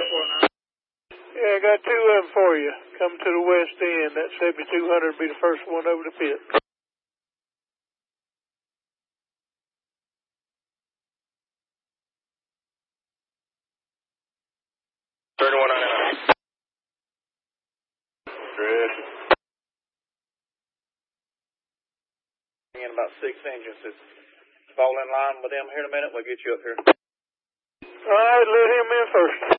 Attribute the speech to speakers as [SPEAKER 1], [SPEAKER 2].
[SPEAKER 1] Yeah, I got two of them for you. Coming to the west end. That 7200 will be the first one over the pit.
[SPEAKER 2] 3199.
[SPEAKER 1] Ready.
[SPEAKER 2] In about 6 engines. It's fall in line with them here in a minute. We'll get you up here.
[SPEAKER 1] All right, let him in first.